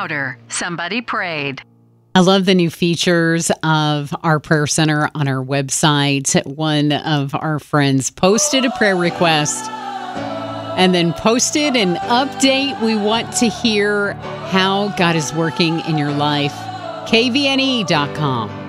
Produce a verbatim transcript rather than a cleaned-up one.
louder. Somebody prayed. I love the new features of our prayer center on our website. One of our friends posted a prayer request and then posted an update. We want to hear how God is working in your life. K V N E dot com.